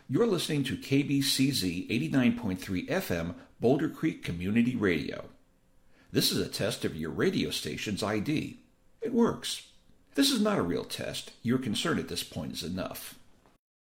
You're listening to KBCZ 89.3 FM, Boulder Creek Community Radio. This is a test of your radio station's ID. It works. This is not a real test. Your concern at this point is enough.